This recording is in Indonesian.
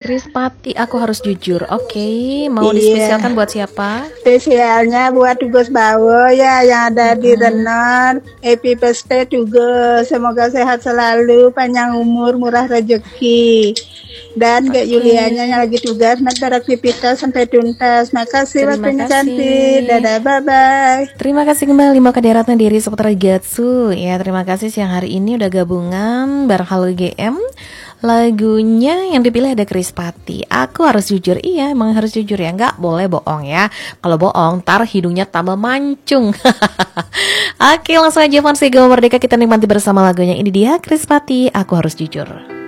Krispati, aku harus jujur. Oke, mau Iya. dispesialkan buat siapa? Spesialnya buat Tugas Bawo ya yang ada di Renon. Happy birthday juga. Semoga sehat selalu, panjang umur, murah rezeki. Dan Kak Oke. Yulianya yang lagi tugas nak beraktivitas sampai tuntas. Makasih Terima waktunya kasih. cantik. Dadah, bye-bye. Terima kasih kembali Mbak Kaderatna dari Seputar Gatsu. Ya, terima kasih siang hari ini udah gabungan bareng Halo GM. Lagunya yang dipilih ada Krispati. Aku harus jujur, iya emang harus jujur ya, nggak boleh bohong ya. Kalau bohong, tar hidungnya tambah mancung. Oke, langsung aja Fonseca Merdeka kita nikmati bersama lagunya. Ini dia Krispati, Aku Harus Jujur.